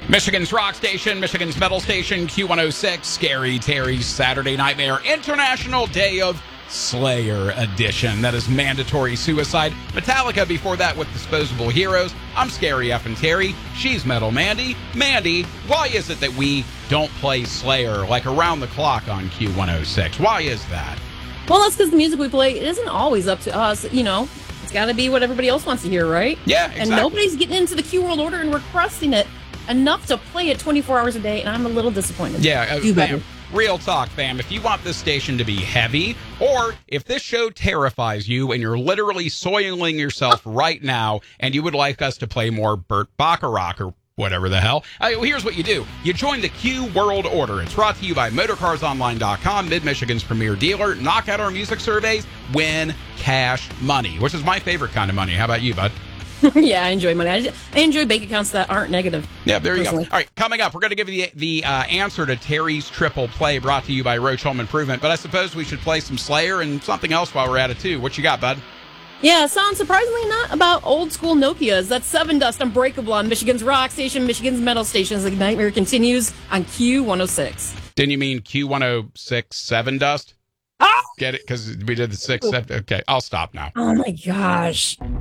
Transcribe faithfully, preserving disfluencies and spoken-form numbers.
Michigan's rock station, Michigan's metal station, Q one oh six, Scary Terry's Saturday Nightmare, International Day of Slayer edition. That is Mandatory Suicide. Metallica before that with Disposable Heroes. I'm Scary effing Terry. She's Metal Mandy. Mandy, why is it that we don't play Slayer like around the clock on Q one oh six? Why is that? Well, that's because the music we play isn't always up to us, you know. It's got to be what everybody else wants to hear, right? Yeah, exactly. And nobody's getting into the Q World Order and requesting it enough to play it twenty-four hours a day, and I'm a little disappointed. Yeah, uh, Do better. fam, real talk, fam. If you want this station to be heavy, or if this show terrifies you and you're literally soiling yourself right now, and you would like us to play more Burt Bacharach or whatever the hell, uh, well, here's what you do. You join the Q World Order. It's brought to you by motorcars online dot com, Mid-Michigan's premier dealer. Knock out our music surveys, win cash money, which is my favorite kind of money. How about you, bud? Yeah, I enjoy money. I, just, I enjoy bank accounts that aren't negative. Yeah, there you personally. go. All right, coming up, we're going to give you the, the uh, answer to Terry's triple play, brought to you by Roach Home Improvement. But I suppose we should play some Slayer and something else while we're at it, too. What you got, bud? Yeah, sounds surprisingly not about old school Nokias. That's Seven Dust Unbreakable on Michigan's rock station, Michigan's metal station, as the nightmare continues on Q one oh six. Didn't you mean Q one oh six Seven Dust? Oh! Get it? Because we did the six. Seven. Okay, I'll stop now. Oh, my gosh.